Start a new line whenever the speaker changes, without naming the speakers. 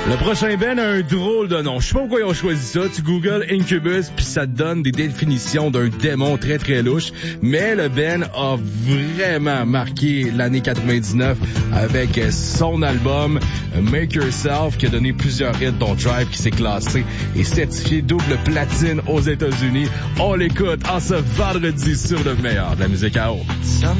Le prochain band a un drôle de nom. Je sais pas pourquoi ils ont choisi ça. Tu googles Incubus puis ça te donne des définitions d'un démon très très louche. Mais le band a vraiment marqué l'année 99 avec son album Make Yourself qui a donné plusieurs hits dont Drive qui s'est classé et certifié double platine aux États-Unis. On l'écoute en ce vendredi sur le meilleur de la musique à eau.